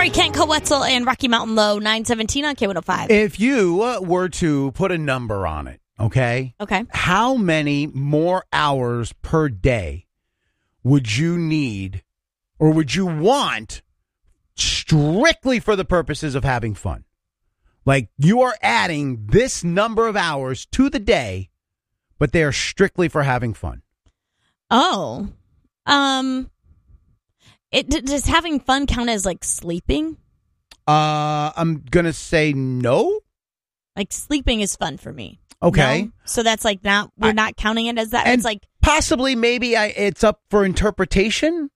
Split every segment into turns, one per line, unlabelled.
Corey Kent, Coetzel, and Rocky Mountain Low, 917 on K105.
If you were to put a number on it, okay?
Okay.
How many more hours per day would you need or would you want strictly for the purposes of having fun? Like, you are adding this number of hours to the day, but they are strictly for having fun.
Oh. Does having fun count as, like, sleeping?
I'm going to say no.
Like, sleeping is fun for me.
Okay.
No? So that's, like, we're not counting it as that.
And
it's like
possibly maybe it's up for interpretation.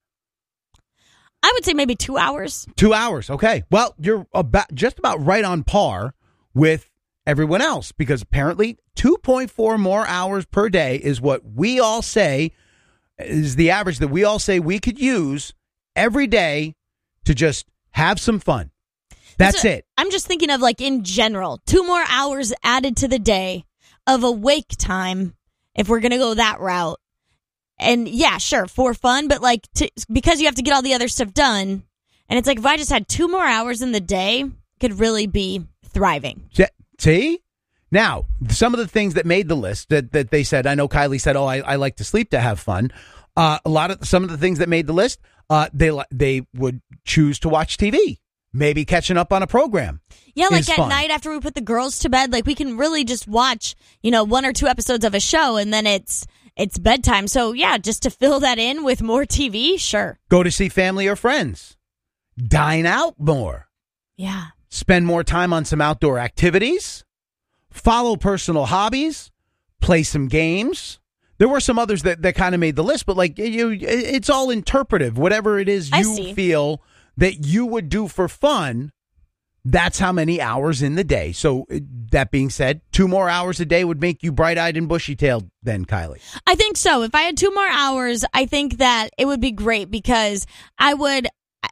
I would say maybe 2 hours.
2 hours. Okay. Well, you're just about right on par with everyone else because apparently 2.4 more hours per day is what we all say is the average that we all say we could use every day to just have some fun. That's it.
I'm just thinking of, like, in general, 2 more hours added to the day of awake time if we're going to go that route. And yeah, sure, for fun, but like because you have to get all the other stuff done. And it's like if I just had 2 more hours in the day, could really be thriving.
See? Now, some of the things that made the list that they said, I know Kylie said, I like to sleep to have fun. Some of the things that made the list, they would choose to watch TV, maybe catching up on a program.
Yeah, like at night after we put the girls to bed, like we can really just watch, 1 or 2 episodes of a show and then it's bedtime. So yeah, just to fill that in with more TV, sure.
Go to see family or friends. Dine out more.
Yeah.
Spend more time on some outdoor activities. Follow personal hobbies. Play some games. There were some others that kind of made the list, but like it's all interpretive. Whatever it is you feel that you would do for fun, that's how many hours in the day. So that being said, 2 more hours a day would make you bright-eyed and bushy-tailed then, Kylie.
I think so. If I had 2 more hours, I think that it would be great because I would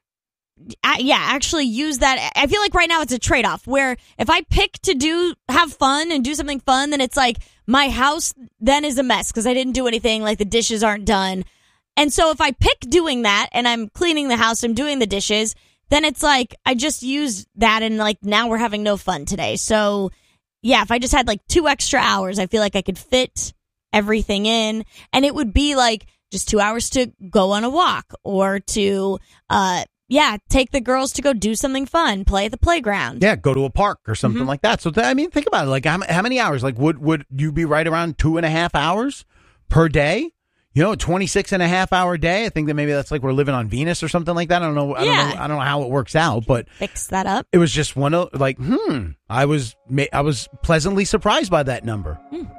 actually use that. I feel like right now it's a trade-off where if I pick to have fun and do something fun, then it's like my house then is a mess because I didn't do anything, like the dishes aren't done. And so if I pick doing that and I'm cleaning the house, I'm doing the dishes, then it's like I just use that and like now we're having no fun today. So yeah, if I just had like 2 extra hours, I feel like I could fit everything in and it would be like just 2 hours to go on a walk or to, take the girls to go do something fun, play at the playground.
Yeah, go to a park or something like that. So, think about it. Like, how many hours? Like, would you be right around 2.5 hours per day? 26 and a half hour day. I think that maybe that's like we're living on Venus or something like that. I don't know how it works out, but
fix that up.
It was just one of like, I was pleasantly surprised by that number.